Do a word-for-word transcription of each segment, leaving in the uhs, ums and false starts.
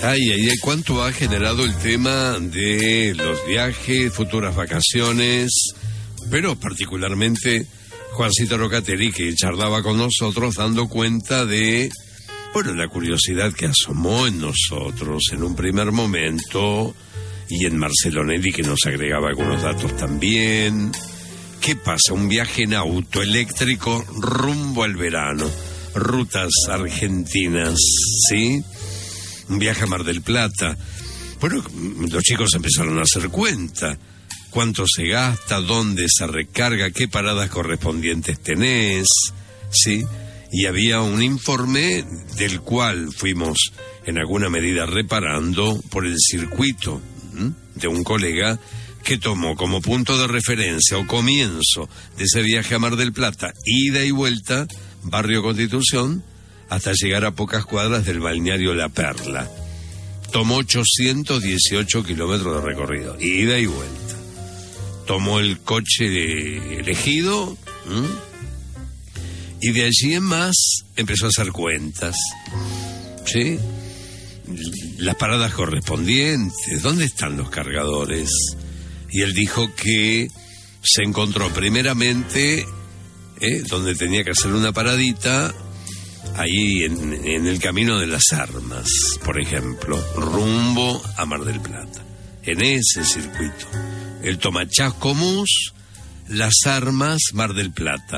Ay, ay, ay, ¿cuánto ha generado el tema de los viajes, futuras vacaciones? Pero particularmente Juancito Locatelli, que charlaba con nosotros dando cuenta de, bueno, la curiosidad que asomó en nosotros en un primer momento, y en Marcelo Nelly, que nos agregaba algunos datos también. ¿Qué pasa? Un viaje en auto eléctrico rumbo al verano, rutas argentinas, ¿sí? Un viaje a Mar del Plata. Bueno, los chicos empezaron a hacer cuenta. ¿Cuánto se gasta? ¿Dónde se recarga? ¿Qué paradas correspondientes tenés? ¿Sí? Y había un informe del cual fuimos en alguna medida reparando por el circuito, ¿m? de un colega que tomó como punto de referencia o comienzo de ese viaje a Mar del Plata, ida y vuelta, Barrio Constitución, hasta llegar a pocas cuadras del balneario La Perla. Tomó ochocientos dieciocho kilómetros de recorrido, ida y vuelta. Tomó el coche elegido, ¿m? y de allí en más empezó a hacer cuentas, ¿sí? Las paradas correspondientes, ¿dónde están los cargadores? Y él dijo que se encontró primeramente, ¿eh? donde tenía que hacer una paradita, ahí en, en el Camino de las Armas, por ejemplo, rumbo a Mar del Plata, en ese circuito. El toma Chascomús, Las Armas, Mar del Plata,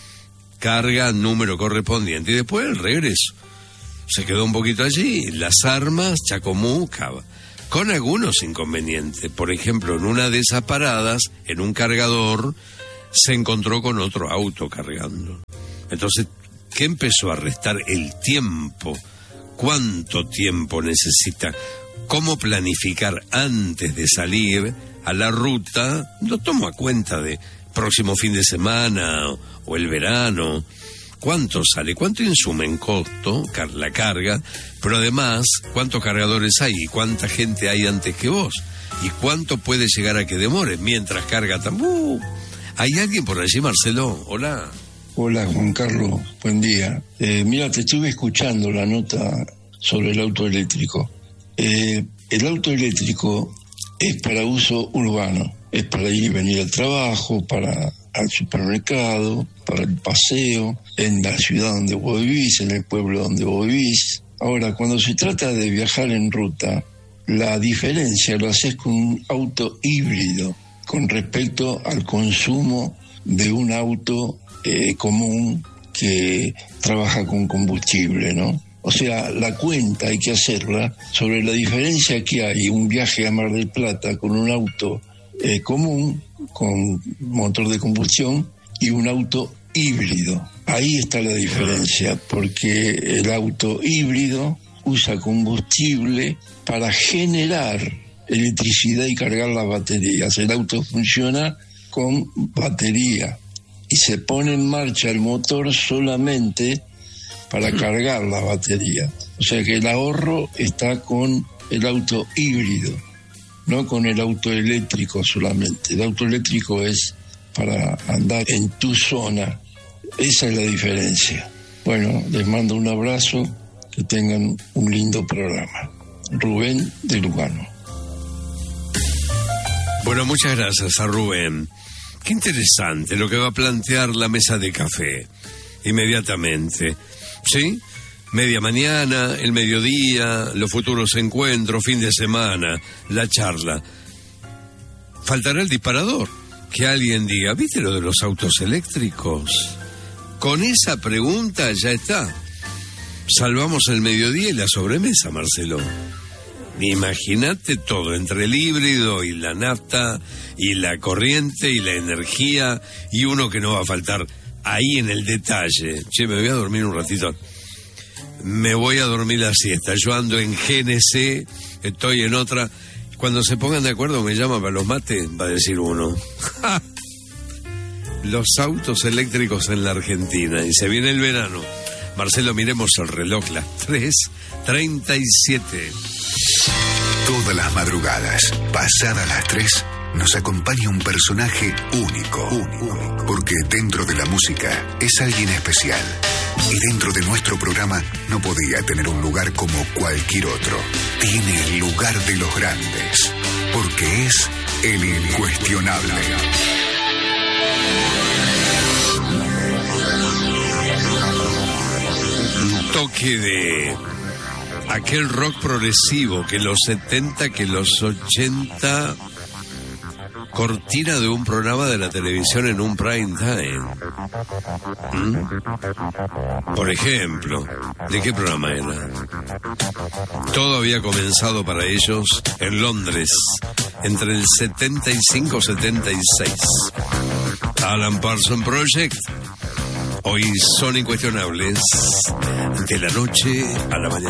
carga número correspondiente, y después el regreso. Se quedó un poquito allí, Las Armas, Chascomús, Cava, con algunos inconvenientes. Por ejemplo, en una de esas paradas, en un cargador, se encontró con otro auto cargando. Entonces, ¿qué empezó a restar? El tiempo. ¿Cuánto tiempo necesita? ¿Cómo planificar antes de salir a la ruta? Lo tomo a cuenta de próximo fin de semana o, o el verano. ¿Cuánto sale? ¿Cuánto insume en costo la carga? Pero además, ¿cuántos cargadores hay? ¿Y cuánta gente hay antes que vos? ¿Y cuánto puede llegar a que demore mientras carga tan... Uh, ¿hay alguien por allí, Marcelo? Hola. Hola, Juan Carlos. Buen día. Eh, mira, te estuve escuchando la nota sobre el auto eléctrico. Eh, el auto eléctrico es para uso urbano. Es para ir y venir al trabajo, para al supermercado, para el paseo, en la ciudad donde vos vivís, en el pueblo donde vos vivís. Ahora, cuando se trata de viajar en ruta, la diferencia lo haces con un auto híbrido con respecto al consumo de un auto eh, común que trabaja con combustible, ¿no? O sea, la cuenta hay que hacerla sobre la diferencia que hay un viaje a Mar del Plata con un auto eh, común, con motor de combustión, y un auto híbrido. Ahí está la diferencia, porque el auto híbrido usa combustible para generar electricidad y cargar las baterías. El auto funciona con batería y se pone en marcha el motor solamente para cargar la batería. O sea que el ahorro está con el auto híbrido, no con el auto eléctrico solamente. El auto eléctrico es para andar en tu zona. Esa es la diferencia. Bueno, les mando un abrazo, que tengan un lindo programa. Rubén de Lugano. Bueno, muchas gracias a Rubén. Qué interesante lo que va a plantear la mesa de café inmediatamente. ¿Sí? Media mañana, el mediodía, los futuros encuentros, fin de semana, la charla. Faltará el disparador. Que alguien diga, ¿viste lo de los autos eléctricos? Con esa pregunta ya está. Salvamos el mediodía y la sobremesa, Marcelo. Imagínate todo, entre el híbrido y la nafta y la corriente y la energía, y uno que no va a faltar ahí en el detalle. Che, me voy a dormir un ratito. Me voy a dormir la siesta. Yo ando en G N C, estoy en otra. Cuando se pongan de acuerdo, me llaman para los mates, va a decir uno. Los autos eléctricos en la Argentina. Y se viene el verano. Marcelo, miremos el reloj, las tres treinta y siete. Todas las madrugadas, pasadas las tres, nos acompaña un personaje único, único, porque dentro de la música es alguien especial, Y dentro de nuestro programa no podía tener un lugar como cualquier otro. Tiene el lugar de los grandes, porque es el incuestionable. Un toque de aquel rock progresivo que los setenta, que los ochenta, cortina de un programa de la televisión en un prime time. ¿Mm? Por ejemplo, ¿de qué programa era? Todo había comenzado para ellos en Londres entre el setenta y cinco y setenta y seis. Alan Parsons Project. Hoy son incuestionables de la noche a la mañana.